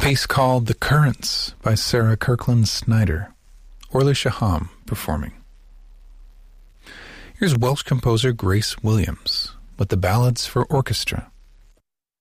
piece called The Currents by Sarah Kirkland Snyder. Orla Shaham performing. Here's Welsh composer Grace Williams with the Ballads for Orchestra.